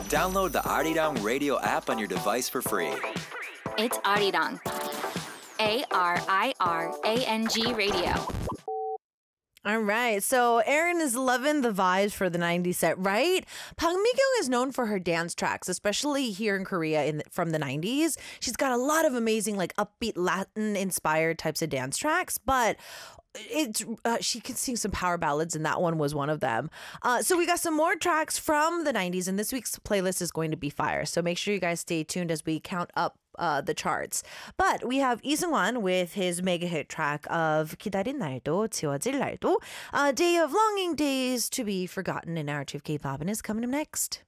Download the Arirang radio app on your device for free. It's Arirang. ARIRANG Radio. All right. So Aaron is loving the vibes for the 90s set, right? Pang Mi-kyung is known for her dance tracks, especially here in Korea from the 90s. She's got a lot of amazing, like upbeat Latin-inspired types of dance tracks, but she can sing some power ballads, and that one was one of them. So we got some more tracks from the 90s, and this week's playlist is going to be fire. So make sure you guys stay tuned as we count up the charts. But we have Lee Seung-wan with his mega hit track of 기다린 날도 지워질 날도, Day of Longing, Days to be Forgotten in narrative K-pop, and is coming up next.